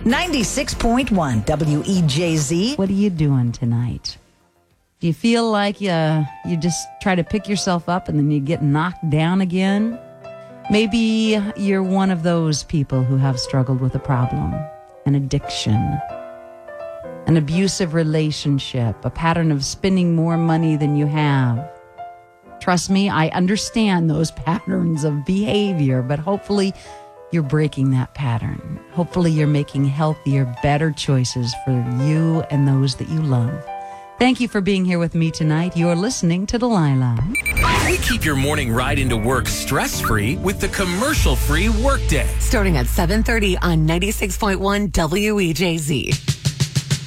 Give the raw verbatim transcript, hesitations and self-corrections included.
ninety-six point one W E J Z. What are you doing tonight? Do you feel like you, you just try to pick yourself up and then you get knocked down again? Maybe you're one of those people who have struggled with a problem, an addiction, an abusive relationship, a pattern of spending more money than you have. Trust me, I understand those patterns of behavior, but hopefully you're breaking that pattern. Hopefully you're making healthier, better choices for you and those that you love. Thank you for being here with me tonight. You're listening to Delilah. We keep your morning ride into work stress-free with the commercial-free Workday. Starting at seven thirty on ninety-six point one W E J Z.